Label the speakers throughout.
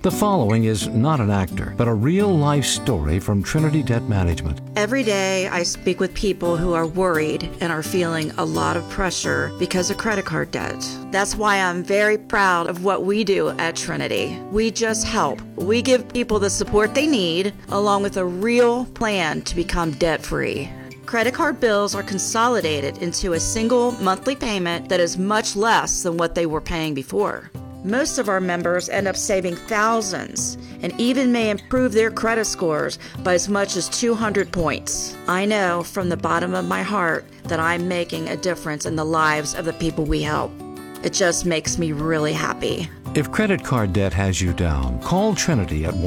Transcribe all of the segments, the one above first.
Speaker 1: The following is not an actor, but a real-life story from Trinity Debt Management.
Speaker 2: Every day I speak with people who are worried and are feeling a lot of pressure because of credit card debt. That's why I'm very proud of what we do at Trinity. We just help. We give people the support they need, along with a real plan to become debt-free. Credit card bills are consolidated into a single monthly payment that is much less than what they were paying before. Most of our members end up saving thousands and even may improve their credit scores by as much as 200 points. I know from the bottom of my heart that I'm making a difference in the lives of the people we help. It just makes me really happy.
Speaker 1: If credit card debt has you down, call Trinity at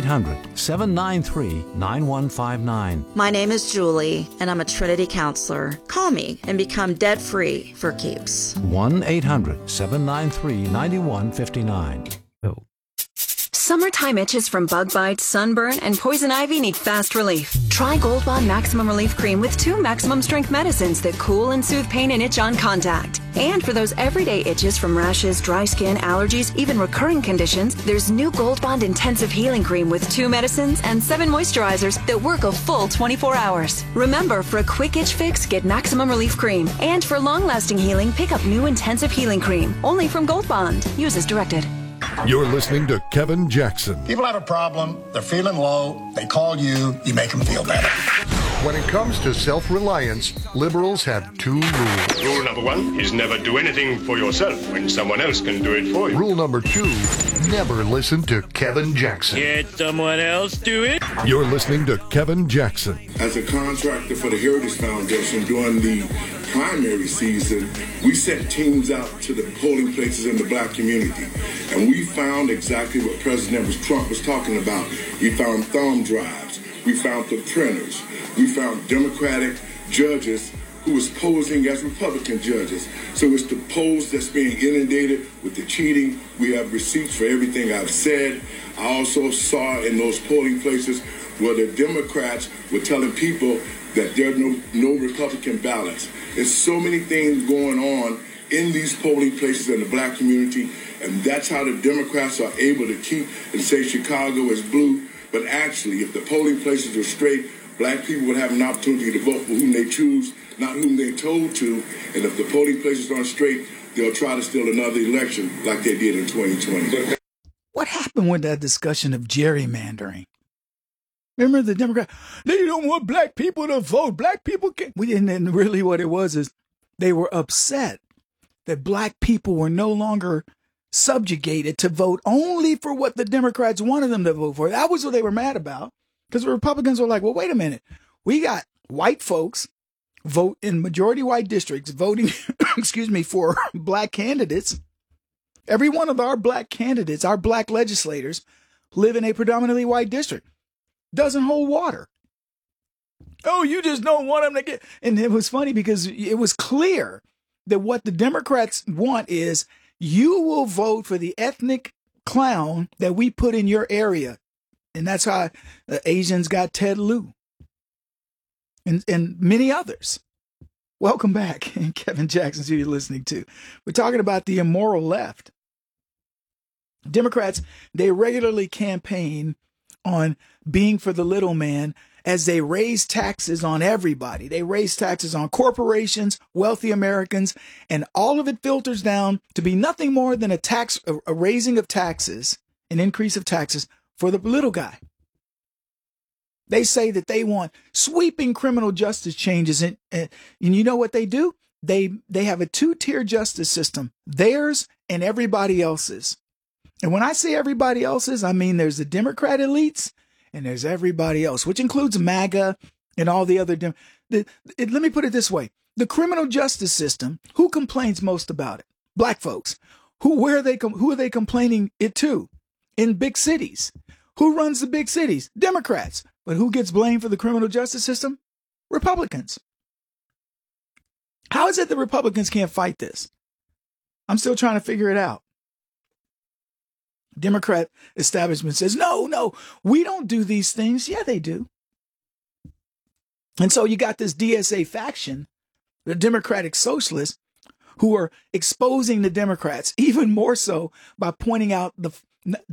Speaker 1: 1-800-793-9159.
Speaker 2: My name is Julie, and I'm a Trinity counselor. Call me and become debt-free for keeps.
Speaker 1: 1-800-793-9159.
Speaker 3: Summertime itches from bug bites, sunburn, and poison ivy need fast relief. Try Gold Bond Maximum Relief Cream with 2 maximum strength medicines that cool and soothe pain and itch on contact. And for those everyday itches from rashes, dry skin, allergies, even recurring conditions, there's new Gold Bond Intensive Healing Cream with 2 medicines and 7 moisturizers that work a full 24 hours. Remember, for a quick itch fix, get Maximum Relief Cream. And for long-lasting healing, pick up new Intensive Healing Cream, only from Gold Bond. Use as directed.
Speaker 4: You're listening to Kevin Jackson.
Speaker 5: People have a problem, they're feeling low, they call you, you make them feel better.
Speaker 4: When it comes to self-reliance, liberals have 2 rules.
Speaker 6: Rule number 1 is never do anything for yourself when someone else can do it for you.
Speaker 4: Rule number 2, never listen to Kevin Jackson.
Speaker 7: Let someone else do it.
Speaker 4: You're listening to Kevin Jackson.
Speaker 8: As a contractor for the Heritage Foundation during the primary season, we sent teams out to the polling places in the black community. And we found exactly what President Trump was talking about. We found thumb drives. We found the printers. We found Democratic judges who was posing as Republican judges. So it's the polls that's being inundated with the cheating. We have receipts for everything I've said. I also saw in those polling places where the Democrats were telling people that there are no Republican ballots. There's so many things going on in these polling places in the black community, and that's how the Democrats are able to keep and say Chicago is blue. But actually, if the polling places were straight, black people would have an opportunity to vote for whom they choose, not whom they're told to. And if the polling places aren't straight, they'll try to steal another election like they did in 2020.
Speaker 9: What happened with that discussion of gerrymandering? Remember the Democrat, they don't want black people to vote. Black people can't. And really what it was is they were upset that black people were no longer subjugated to vote only for what the Democrats wanted them to vote for. That was what they were mad about. Because the Republicans were like, well, wait a minute. We got white folks vote in majority white districts voting, for black candidates. Every one of our black candidates, our black legislators, live in a predominantly white district. Doesn't hold water. Oh, you just don't want them to get. And it was funny because it was clear that what the Democrats want is you will vote for the ethnic clown that we put in your area. And that's how the Asians got Ted Lieu and many others. Welcome back. Kevin Jackson, who you're listening to. We're talking about the immoral left. Democrats, they regularly campaign on being for the little man as they raise taxes on everybody. They raise taxes on corporations, wealthy Americans, and all of it filters down to be nothing more than a raising of taxes, an increase of taxes for the little guy. They say that they want sweeping criminal justice changes. And you know what they do? They have a 2-tier justice system, theirs and everybody else's. And when I say everybody else's, I mean there's the Democrat elites and there's everybody else, which includes MAGA and all the other. Let me put it this way. The criminal justice system, who complains most about it? Black folks. Who are they complaining it to? In big cities. Who runs the big cities? Democrats. But who gets blamed for the criminal justice system? Republicans. How is it that Republicans can't fight this? I'm still trying to figure it out. Democrat establishment says, no, we don't do these things. Yeah, they do. And so you got this DSA faction, the Democratic Socialists, who are exposing the Democrats even more so by pointing out